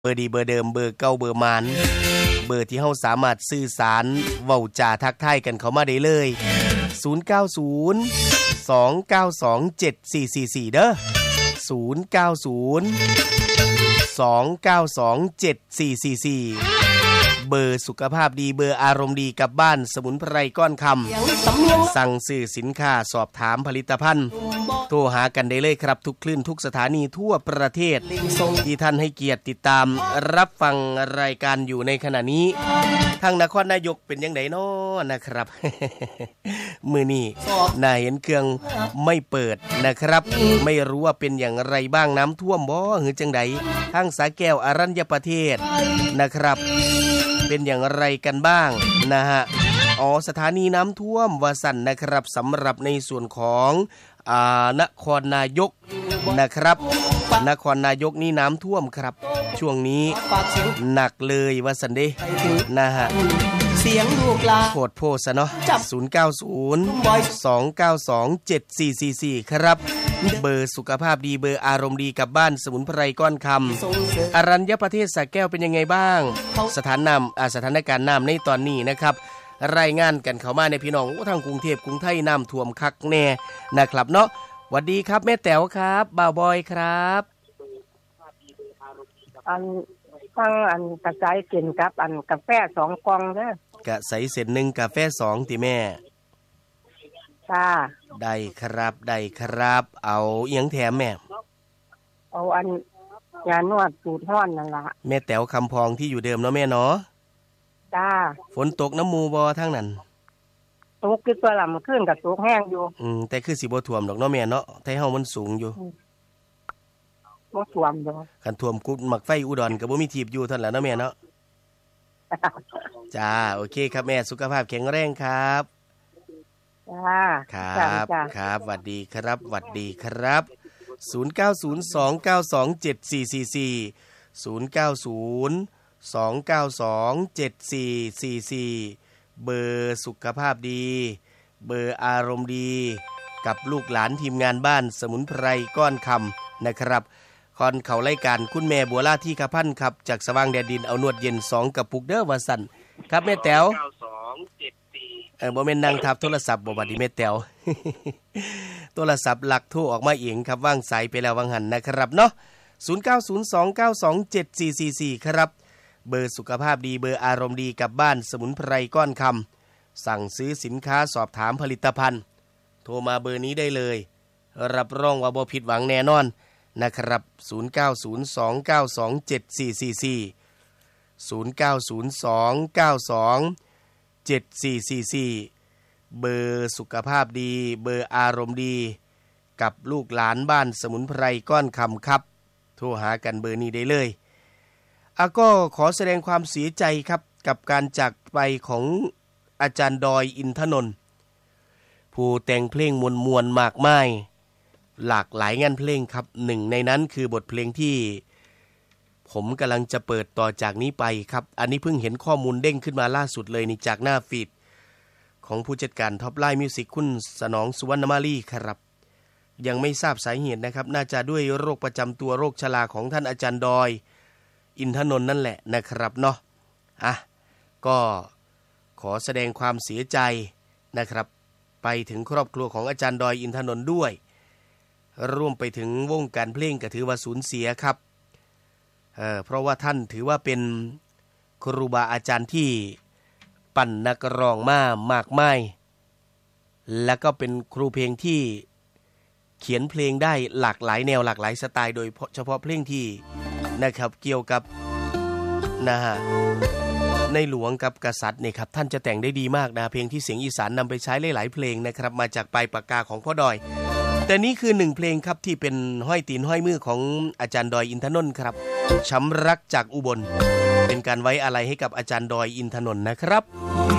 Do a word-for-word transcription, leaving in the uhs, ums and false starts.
เบอร์ดีเบอร์เดิมเบอร์เก่าเบอร์มันเบอร์ที่เฮาสามารถสื่อสารเว้าจาทักทายกันเข้ามาได้เลยศูนย์ เก้า ศูนย์ สอง เก้า สอง เจ็ด สี่ สี่ สี่เด้อศูนย์ เก้า ศูนย์ สอง เก้า สอง เจ็ด สี่ สี่ สี่เบอร์สุขภาพดีเบอร์อารมณ์ดีกับบ้านสมุนไพรก้อนคำสั่งซื้อสินค้าสอบถามผลิตภัณฑ์โทรหากันได้เลยครับทุกคลื่นทุกสถานีทั่วประเทศที่ท่านให้เกียรติติดตามรับฟังรายการอยู่ในขณะนี้ทางนครนายกเป็นยังไงน้อนะครับ มื้อนี้น่าเห็นเครื่องไม่เปิดนะครับไม่รู้ว่าเป็นอย่างไรบ้างน้ำท่วมบ่หรือจังไดทางสาแก้วอรัญญประเทศนะครับเป็นอย่างไรกันบ้างนะฮะอ๋อสถานีน้ำท่วมวาสันนะครับสำหรับในส่วนของอ่านครนายกนะครับนครนายกนี่น้ำท่วมครับช่วงนี้หนักเลยวาสันเดนะฮะเสียงลูกลาโคตรโพสะเนาะศูนย์ เก้า ศูนย์ สอง เก้า สอง เจ็ด สี่ สี่ สี่ครับเบอร์สุขภาพดีเบอร์อารมณ์ดีกับบ้านสมุนไพรก้อนคำอรัญญประเทศสระแก้วเป็นยังไงบ้างสถานน้ำสถานการณ์น้ำในตอนนี้นะครับรายงานกันเข้ามาในพี่น้องทางกรุงเทพกรุงไทยน้ำท่วมคักแน่นะครับเนาะสวัสดีครับแม่แต๋วครับบ่าวบอยครับอันตั้งอันกระจายเส้นกับอันกาแฟสองกล่องเด้อกระใสเส้นหนึ่งกาแฟสองติแม่จ้าได้ครับได้ครับเอาเอียงแถมแม่เอาอันยานวดสูตรฮ้อนนั่นล่ะแม่แต๋วคำพองที่อยู่เดิมเนาะแม่เนาะจ้าฝนตกน้ำมูบ่ทางนั้นตกคือตัวลำขึ้นกับตกแห้งอยู่อืมแต่คือสิบ่ท่วมดอกเนาะแม่เนาะไทเฮามันสูงอยู่บ่ท่วมดอกคันท่วมกุดมักไฟอุดรก็บ่มีทีบอยู่เท่านั้นแหละเนาะแม่เนาะจ้าโอเคครับแม่สุขภาพแข็งแรงครับจ้าครับครับสวัสดีครับสวัสดีครับศูนย์ เก้า ศูนย์ สอง เก้า สอง เจ็ด สี่ สี่ สี่ ศูนย์ เก้า ศูนย์ สอง เก้า สอง เจ็ด สี่ สี่ สี่เบอร์สุขภาพดีเบอร์อารมณ์ดีกับลูกหลานทีมงานบ้านสมุนไพรก้อนคำนะครับคอนเขารายการคุณแม่บัวลาที่ขพันธ์ครับจากสว่างแดนดินเอานวดเย็นสองกับปุกเด้อวาสันครับแม่แต๋วเออบ่แม่นนั่งทับโทรศัพท์บ่บัดนี้แม่แต๋ว โทรศัพท์หลักโทรออกมาเองครับว่างสายไปแล้ววางหันนะครับเนาะศูนย์ เก้า ศูนย์ สอง เก้า สอง เจ็ด สี่ สี่ สี่ครับเบอร์สุขภาพดีเบอร์อารมณ์ดีกับบ้านสมุนไพรก้อนคำสั่งซื้อสินค้าสอบถามผลิตภัณฑ์โทรมาเบอร์นี้ได้เลยรับรองว่าบ่ผิดหวังแน่นอนนะครับศูนย์ เก้า ศูนย์ สอง เก้า สอง เจ็ด สี่ สี่ สี่ ศูนย์ เก้า ศูนย์ สอง เก้า สอง เจ็ด สี่ สี่ สี่เบอร์สุขภาพดีเบอร์อารมณ์ดีกับลูกหลานบ้านสมุนไพรก้อนคำครับโทรหากันเบอร์นี้ได้เลยอ่ะก็ขอแสดงความเสียใจครับกับการจากไปของอาจารย์ดอยอินทนนท์ผู้แต่งเพลงมวลๆมากมายหลากหลายงานเพลงครับหนึ่งในนั้นคือบทเพลงที่ผมกำลังจะเปิดต่อจากนี้ไปครับอันนี้เพิ่งเห็นข้อมูลเด้งขึ้นมาล่าสุดเลยนี่จากหน้าฟีดของผู้จัดการท็อปไลน์มิวสิกคุณสนองสุวรรณมาลีครับยังไม่ทราบสาเหตุนะครับน่าจะด้วยโรคประจำตัวโรคชราของท่านอาจารย์ดอยอินทนนท์นั่นแหละนะครับเนาะอ่ะก็ขอแสดงความเสียใจนะครับไปถึงครอบครัวของอาจารย์ดอยอินทนนท์ด้วยร่วมไปถึงวงการเพลงก็ถือว่าสูญเสียครับ เอ่อเพราะว่าท่านถือว่าเป็นครูบาอาจารย์ที่ปั่นนักร้องมามากมายแล้วก็เป็นครูเพลงที่เขียนเพลงได้หลากหลายแนวหลากหลายสไตล์โดยเฉพาะเพลงที่นะครับเกี่ยวกับนะฮะในหลวงกับกษัตริย์เนี่ยครับท่านจะแต่งได้ดีมากนะเพลงที่เสียงอีสานนำไปใช้หลายๆเพลงนะครับมาจากปลายปากกาของพ่อดอยแต่นี่คือหนึ่งเพลงครับที่เป็นห้อยตีนห้อยมือของอาจารย์ดอยอินทนนท์ครับช้ำรักจากอุบลเป็นการไว้อาลัยให้กับอาจารย์ดอยอินทนนท์นะครับ